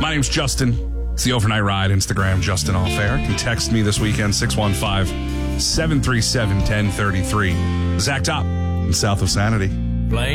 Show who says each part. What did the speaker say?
Speaker 1: My name's Justin. It's the Overnight Ride, Instagram, Justin Off Air. You can text me this weekend, 615-737-1033. Zach Top in South of Sanity.